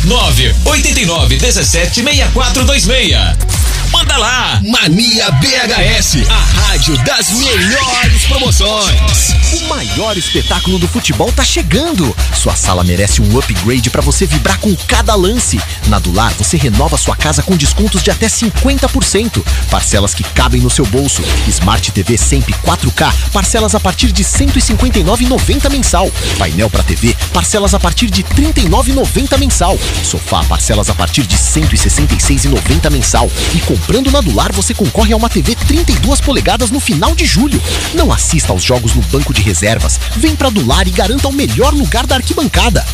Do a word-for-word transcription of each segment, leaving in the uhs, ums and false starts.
nove oito nove um sete seis quatro dois seis. Manda lá! Mania B H S, a rádio das melhores promoções. O maior espetáculo do futebol tá chegando. Sua sala merece um upgrade pra você vibrar com cada lance. Na Dular, você renova sua casa com descontos de até cinquenta por cento. Parcelas que cabem no seu bolso. Smart T V Semp quatro K, parcelas a partir de cento e cinquenta e nove reais e noventa centavos mensal. Painel pra T V, parcelas a partir de trinta e nove reais e noventa centavos mensal. Sofá, parcelas a partir de cento e sessenta e seis reais e noventa centavos mensal. E comprando na Dular, você concorre a uma T V trinta e duas polegadas no final de julho. Não assista aos jogos no banco de reservas. Vem pra Dular e garanta o melhor lugar da arquibancada.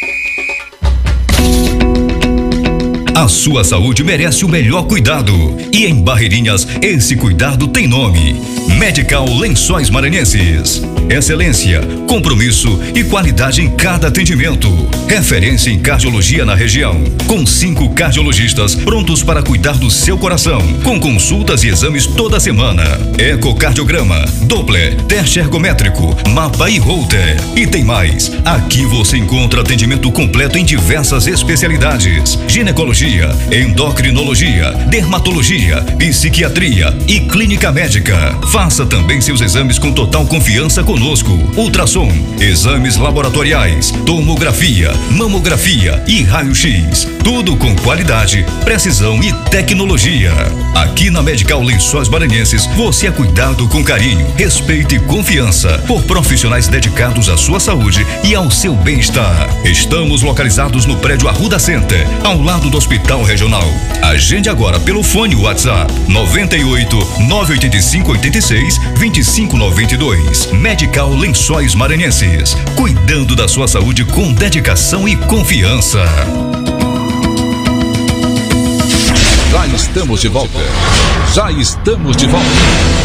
A sua saúde merece o melhor cuidado. E em Barreirinhas, esse cuidado tem nome: Medical Lençóis Maranhenses. Excelência, compromisso e qualidade em cada atendimento. Referência em cardiologia na região, com cinco cardiologistas prontos para cuidar do seu coração, com consultas e exames toda semana. Ecocardiograma, Doppler, teste ergométrico, mapa e Holter. E tem mais. Aqui você encontra atendimento completo em diversas especialidades: ginecologia, endocrinologia, dermatologia, psiquiatria e clínica médica. Faça também seus exames com total confiança conosco. Ultrassom, exames laboratoriais, tomografia, mamografia e raio-x. Tudo com qualidade, precisão e tecnologia. Aqui na Medical Lençóis Maranhenses, você é cuidado com carinho, respeito e confiança por profissionais dedicados à sua saúde e ao seu bem-estar. Estamos localizados no prédio Arruda Center, ao lado do Hospital Regional. Agende agora pelo fone WhatsApp noventa e oito, nove oito cinco, oito seis, dois cinco nove dois. Medical Lençóis Maranhenses, cuidando da sua saúde com dedicação e confiança. Já estamos de volta. Já estamos de volta.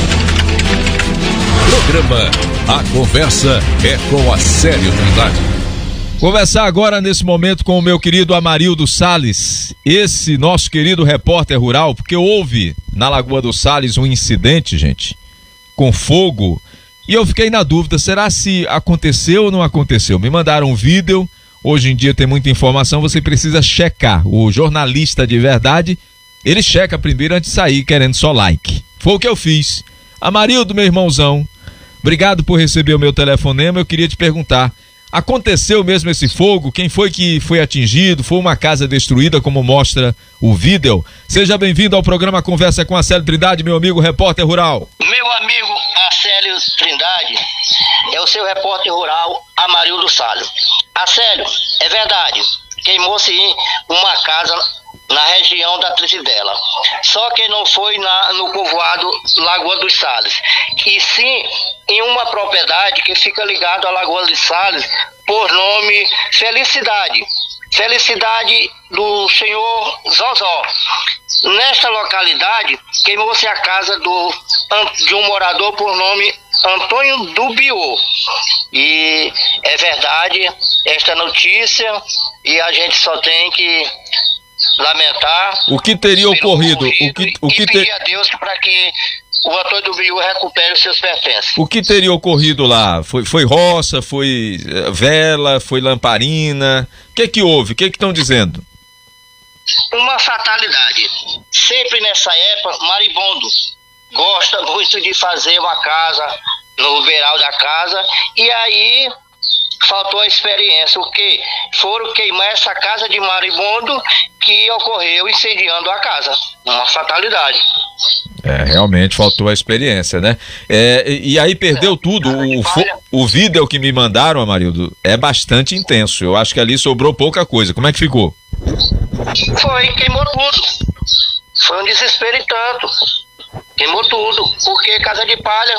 Programa A Conversa é com a Célio Trindade. Conversar agora nesse momento com o meu querido Amarildo Salles, esse nosso querido repórter rural, porque houve na Lagoa do Salles um incidente, gente, com fogo, e eu fiquei na dúvida, será se aconteceu ou não aconteceu? Me mandaram um vídeo, hoje em dia tem muita informação, você precisa checar. O jornalista de verdade, ele checa primeiro antes de sair querendo só like. Foi o que eu fiz. Amarildo, meu irmãozão, obrigado por receber o meu telefonema. Eu queria te perguntar, aconteceu mesmo esse fogo? Quem foi que foi atingido? Foi uma casa destruída, como mostra o vídeo? Seja bem-vindo ao programa Conversa com a Célio Trindade, meu amigo repórter rural. Meu amigo Acélio Trindade, é o seu repórter rural Amarildo Salles. Acélio, é verdade, queimou-se uma casa na região da Trizidela. Só que não foi na, no povoado Lagoa dos Salles, e sim em uma propriedade que fica ligada à Lagoa dos Salles por nome Felicidade. Felicidade do senhor Zozó. Nesta localidade, queimou-se a casa do, de um morador por nome Antônio Dubiô. E é verdade esta notícia, e a gente só tem que lamentar o que teria ocorrido, o que, o que e pedir ter... a Deus para que o Antônio Dubiô recupere os seus pertences. O que teria ocorrido lá? Foi, foi roça, foi vela, foi lamparina? O que que houve? O que que estão dizendo? Uma fatalidade. Sempre nessa época, maribondo gosta muito de fazer uma casa no beiral da casa, e aí faltou a experiência. O que? Foram queimar essa casa de maribondo que ocorreu incendiando a casa. Uma fatalidade. É, realmente faltou a experiência, né? É, e, e aí perdeu tudo. O, o vídeo que me mandaram, Amarildo, é bastante intenso. Eu acho que ali sobrou pouca coisa. Como é que ficou? Foi, queimou tudo. Foi um desespero e tanto. Queimou tudo. Porque casa de palha.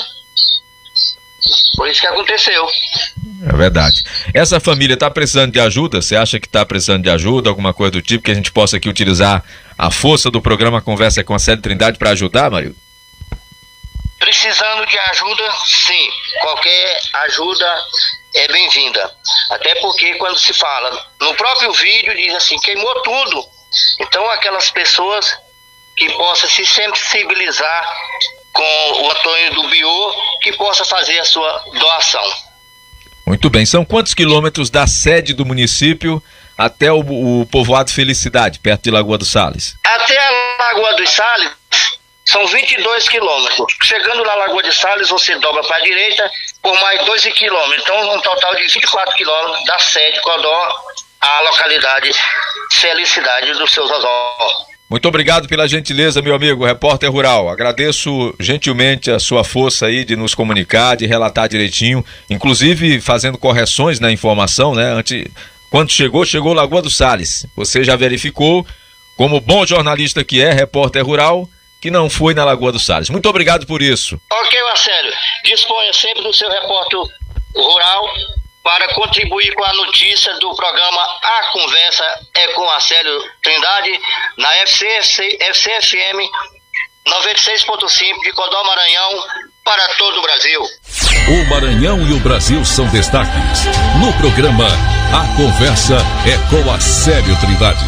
Foi isso que aconteceu. É verdade. Essa família está precisando de ajuda? Você acha que está precisando de ajuda, alguma coisa do tipo, que a gente possa aqui utilizar a força do programa Conversa com a Célio Trindade para ajudar, Marildo? Precisando de ajuda, sim. Qualquer ajuda é bem-vinda. Até porque quando se fala, no próprio vídeo diz assim, queimou tudo. Então aquelas pessoas que possam se sensibilizar com o Antônio Dubiô, que possa fazer a sua doação. Muito bem. São quantos quilômetros da sede do município até o, o povoado Felicidade, perto de Lagoa dos Sales? Até a Lagoa dos Sales são vinte e dois quilômetros. Chegando na Lagoa de Sales, você dobra para a direita por mais doze quilômetros. Então, um total de vinte e quatro quilômetros da sede Codó à localidade Felicidade do seu Zozó. Muito obrigado pela gentileza, meu amigo repórter rural. Agradeço gentilmente a sua força aí de nos comunicar, de relatar direitinho, inclusive fazendo correções na informação, né? Antes, quando chegou, chegou Lagoa dos Sales. Você já verificou, como bom jornalista que é, repórter rural, que não foi na Lagoa dos Sales. Muito obrigado por isso. Ok, Marcelo. Disponha sempre do seu repórter rural para contribuir com a notícia do programa A Conversa é com Acélio Trindade, na F C F M noventa e seis ponto cinco de Codó, Maranhão, para todo o Brasil. O Maranhão e o Brasil são destaques. No programa A Conversa é com Acélio Trindade.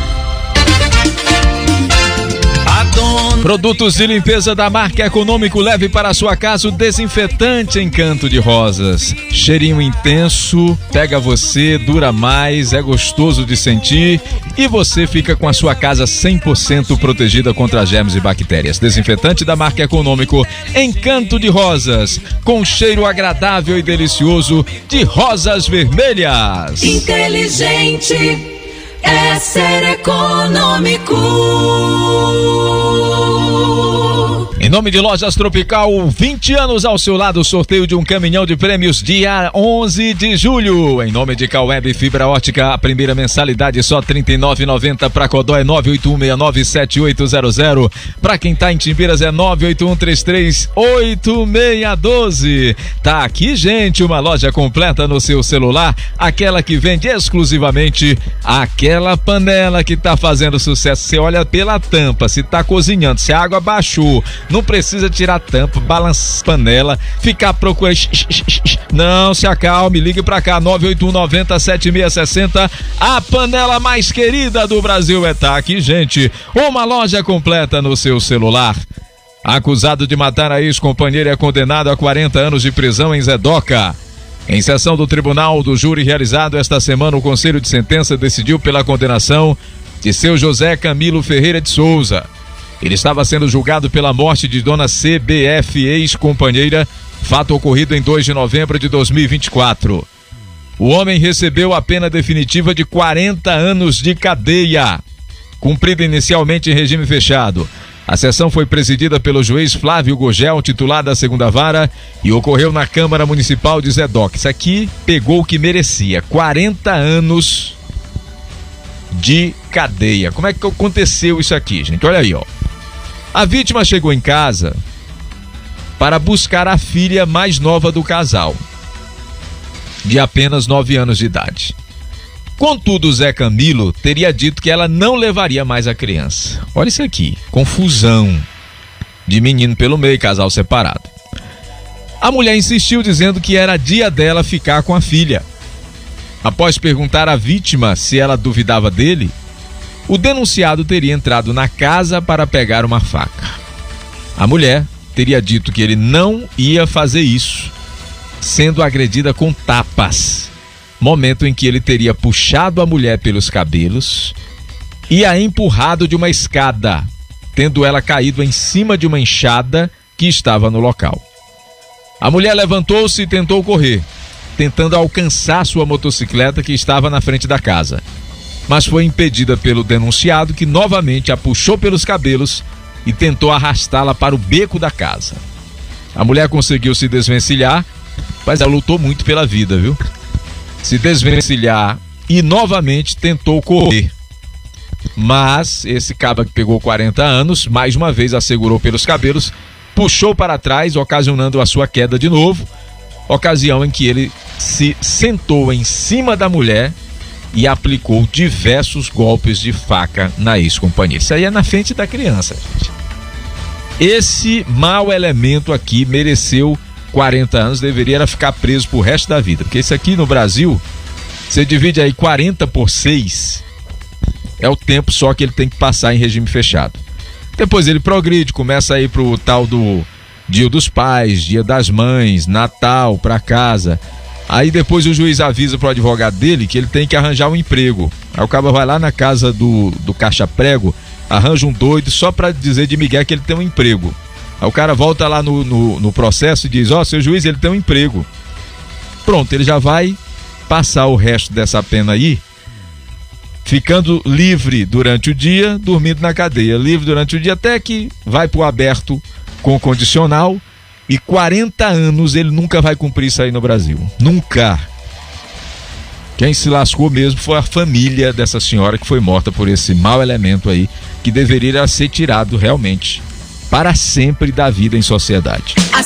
Produtos de limpeza da marca Econômico, leve para a sua casa o desinfetante Encanto de Rosas. Cheirinho intenso, pega você, dura mais, é gostoso de sentir e você fica com a sua casa cem por cento protegida contra germes e bactérias. Desinfetante da marca Econômico, Encanto de Rosas, com cheiro agradável e delicioso de rosas vermelhas. Inteligente é ser econômico. Em nome de Lojas Tropical, vinte anos ao seu lado, sorteio de um caminhão de prêmios dia onze de julho. Em nome de Caweb Fibra Ótica, a primeira mensalidade só trinta e nove reais e noventa centavos. Para Codó é nove oito um seis nove sete oito zero zero. Para quem tá em Timbiras é nove oito um três três oito seis um dois. Tá aqui, gente, uma loja completa no seu celular, aquela que vende exclusivamente aquela panela que tá fazendo sucesso. Você olha pela tampa, se tá cozinhando, se a água baixou, não precisa tirar a tampa, balançar a panela, ficar procurando. Não, se acalme, ligue pra cá, nove oito um nove zero sete seis seis zero. A panela mais querida do Brasil é tá aqui, gente. Uma loja completa no seu celular. Acusado de matar a ex-companheira é condenado a quarenta anos de prisão em Zedoca. Em sessão do tribunal do júri realizado esta semana, o Conselho de Sentença decidiu pela condenação de seu José Camilo Ferreira de Souza. Ele estava sendo julgado pela morte de dona C B F, ex-companheira, fato ocorrido em dois de novembro de dois mil e vinte e quatro. O homem recebeu a pena definitiva de quarenta anos de cadeia, cumprida inicialmente em regime fechado. A sessão foi presidida pelo juiz Flávio Gogel, titular da segunda vara, e ocorreu na Câmara Municipal de Zedoca. Isso aqui pegou o que merecia, quarenta anos de cadeia. Como é que aconteceu isso aqui, gente? Olha aí, ó. A vítima chegou em casa para buscar a filha mais nova do casal, de apenas nove anos de idade. Contudo, Zé Camilo teria dito que ela não levaria mais a criança. Olha isso aqui, confusão de menino pelo meio, casal separado. A mulher insistiu dizendo que era dia dela ficar com a filha. Após perguntar à vítima se ela duvidava dele, o denunciado teria entrado na casa para pegar uma faca. A mulher teria dito que ele não ia fazer isso, sendo agredida com tapas, momento em que ele teria puxado a mulher pelos cabelos e a empurrado de uma escada, tendo ela caído em cima de uma enxada que estava no local. A mulher levantou-se e tentou correr, tentando alcançar sua motocicleta que estava na frente da casa, mas foi impedida pelo denunciado, que novamente a puxou pelos cabelos e tentou arrastá-la para o beco da casa. A mulher conseguiu se desvencilhar, mas ela lutou muito pela vida, viu? Se desvencilhar e novamente tentou correr. Mas esse caba que pegou quarenta anos, mais uma vez a segurou pelos cabelos, puxou para trás, ocasionando a sua queda de novo, ocasião em que ele se sentou em cima da mulher e aplicou diversos golpes de faca na ex-companheira. Isso aí é na frente da criança, gente. Esse mau elemento aqui mereceu quarenta anos, deveria ficar preso pro resto da vida, porque isso aqui no Brasil, você divide aí quarenta por seis, é o tempo só que ele tem que passar em regime fechado. Depois ele progride, começa a ir pro tal do Dia dos Pais, Dia das Mães, Natal, pra casa. Aí depois o juiz avisa pro advogado dele que ele tem que arranjar um emprego. Aí o cara vai lá na casa do, do caixa-prego, arranja um doido só pra dizer de migué que ele tem um emprego. Aí o cara volta lá no, no, no processo e diz, ó, oh, seu juiz, ele tem um emprego. Pronto, ele já vai passar o resto dessa pena aí, ficando livre durante o dia, dormindo na cadeia. Livre durante o dia até que vai pro aberto com condicional. E quarenta anos ele nunca vai cumprir isso aí no Brasil. Nunca. Quem se lascou mesmo foi a família dessa senhora que foi morta por esse mau elemento aí, que deveria ser tirado realmente para sempre da vida em sociedade.